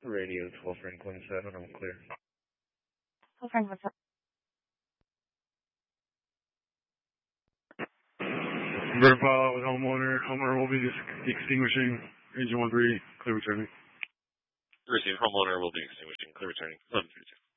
Radio 12 Franklin 7, I'm clear. Oh, Frank, what's up? Verify with homeowner. Homeowner will be extinguishing. Engine 13, clear returning. Receive homeowner will be extinguishing. Clear returning. 1132.